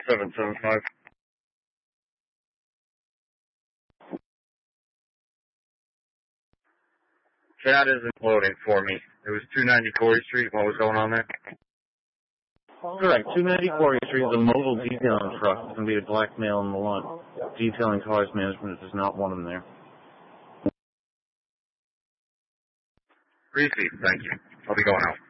775. Chat isn't loading for me. It was 290 Corey Street. What was going on there? Correct. 290 Corey Street is a mobile detailing truck. It's going to be a black male in the lot. Detailing cars management is not one of them there. Received. Thank you. I'll be going out.